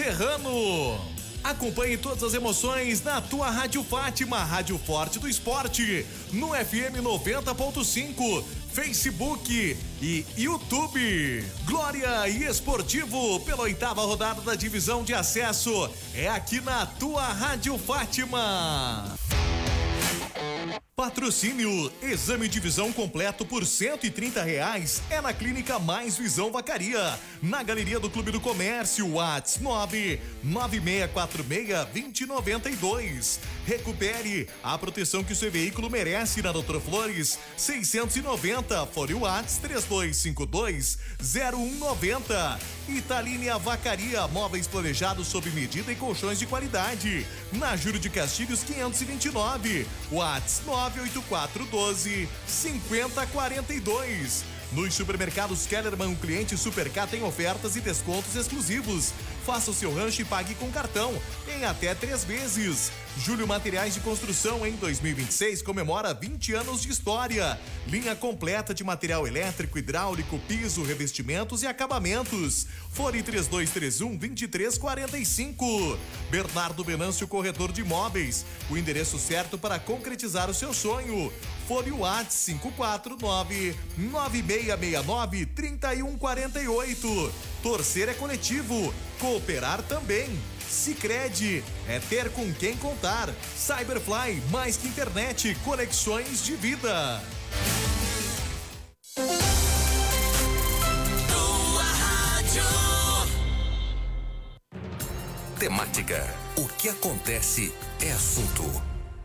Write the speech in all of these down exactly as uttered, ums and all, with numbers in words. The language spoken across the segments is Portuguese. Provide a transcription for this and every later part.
Serrano. Acompanhe todas as emoções na tua Rádio Fátima, Rádio Forte do Esporte, no F M noventa ponto cinco, Facebook e YouTube. Glória e Esportivo, pela oitava rodada da divisão de acesso, é aqui na tua Rádio Fátima. Patrocínio, exame de visão completo por cento e trinta reais é na Clínica Mais Visão Vacaria, na Galeria do Clube do Comércio, WhatsApp nove nove seis quatro seis, dois zero nove dois. Recupere a proteção que o seu veículo merece na Doutor Flores seiscentos e noventa, fone WhatsApp três dois cinco dois, zero um nove zero. Italínia Vacaria, móveis planejados sob medida e colchões de qualidade, na Júlio de Castilhos quinhentos e vinte e nove, WhatsApp nove oito quatro um dois, cinco zero quatro dois. Nos supermercados Kellerman, o cliente Supercar tem ofertas e descontos exclusivos. Faça o seu rancho e pague com cartão em até três vezes. Júlio Materiais de Construção, em dois mil e vinte e seis, comemora vinte anos de história. Linha completa de material elétrico, hidráulico, piso, revestimentos e acabamentos. Fone três dois três um, dois três quatro cinco. Bernardo Venâncio, corretor de imóveis. O endereço certo para concretizar o seu sonho. Fone WhatsApp cinco quatro nove, nove seis seis nove, três um quatro oito. Torcer é coletivo, cooperar também. Sicredi é ter com quem contar. Cyberfly, mais que internet, conexões de vida. Tua rádio. Temática. O que acontece é assunto.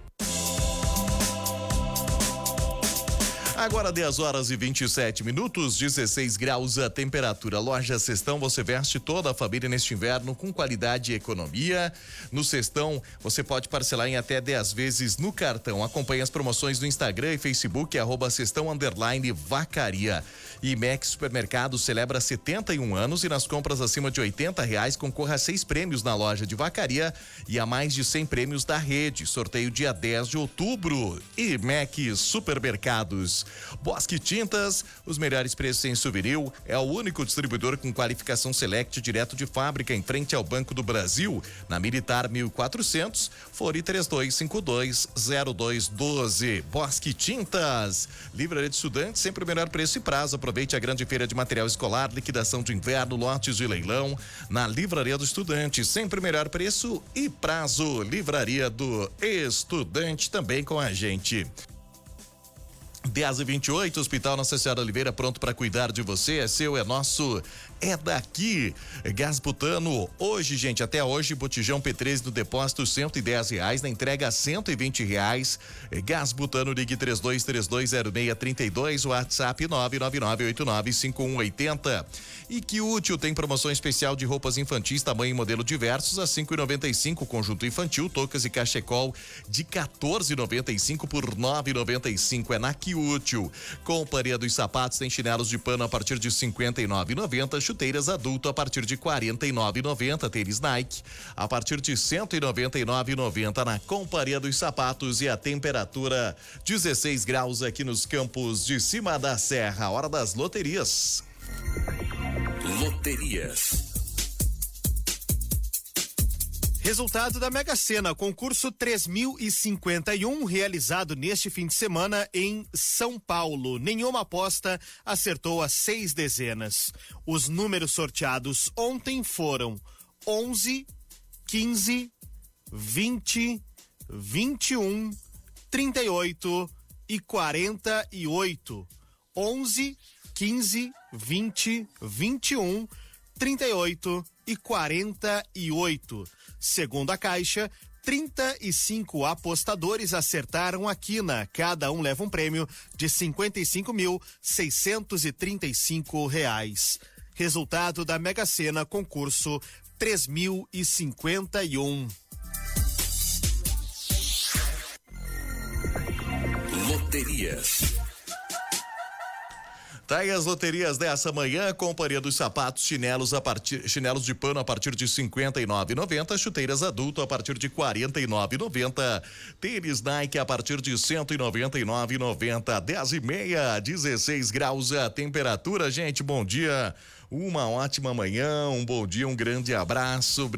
Agora dez horas e vinte e sete minutos, dezesseis graus a temperatura. Loja Cestão, você veste toda a família neste inverno com qualidade e economia. No Cestão, você pode parcelar em até dez vezes no cartão. Acompanhe as promoções no Instagram e Facebook, arroba Cestão underline Vacaria. E Max Supermercados celebra setenta e um anos e nas compras acima de oitenta reais concorra a seis prêmios na loja de Vacaria e a mais de cem prêmios da rede. Sorteio dia dez de outubro. E Max Supermercados. Bosque Tintas, os melhores preços em souvenir, é o único distribuidor com qualificação Select direto de fábrica em frente ao Banco do Brasil, na Militar mil e quatrocentos, fone três dois cinco dois, zero dois um dois. Bosque Tintas, Livraria de Estudantes, sempre o melhor preço e prazo. Aproveite a grande feira de material escolar, liquidação de inverno, lotes de leilão, na Livraria do Estudante, sempre o melhor preço e prazo. Livraria do Estudante também com a gente. dez e vinte e oito, Hospital Nossa Senhora Oliveira, pronto para cuidar de você. É seu, é nosso, é daqui. Gás butano, hoje, gente, até hoje, botijão P treze do depósito cento e dez reais, na entrega cento e vinte reais. Gás butano, ligue três dois três dois zero seis três dois, WhatsApp nove nove nove oito nove cinco um oito zero. E que útil, tem promoção especial de roupas infantis, tamanho e modelo diversos a cinco reais e noventa e cinco, conjunto infantil, toucas e cachecol de quatorze reais e noventa e cinco por nove reais e noventa e cinco. É na Que Útil. Companhia dos Sapatos, tem chinelos de pano a partir de cinquenta e nove reais e noventa centavos, chuteiras adulto a partir de quarenta e nove reais e noventa centavos, tênis Nike a partir de cento e noventa e nove reais e noventa centavos na Companhia dos Sapatos. E a temperatura dezesseis graus aqui nos campos de cima da serra. Hora das loterias. Loterias. Resultado da Mega Sena, concurso três mil e cinquenta e um, realizado neste fim de semana em São Paulo. Nenhuma aposta acertou as seis dezenas. Os números sorteados ontem foram onze, quinze, vinte, vinte e um, trinta e oito e quarenta e oito. onze, quinze, vinte, vinte e um, trinta e oito e quarenta e oito. Segundo a Caixa, trinta e cinco apostadores acertaram a quina. Cada um leva um prêmio de cinquenta e cinco mil, seiscentos e trinta e cinco reais. Resultado da Mega Sena, concurso três mil e cinquenta e um. Loterias. Tá aí as loterias dessa manhã, Companhia dos Sapatos, chinelos a partir, chinelos de pano a partir de cinquenta e nove reais e noventa centavos, chuteiras adulto a partir de quarenta e nove reais e noventa centavos, tênis Nike a partir de cento e noventa e nove reais e noventa centavos, dez e meia, dezesseis graus a temperatura. Gente, bom dia, uma ótima manhã, um bom dia, um grande abraço.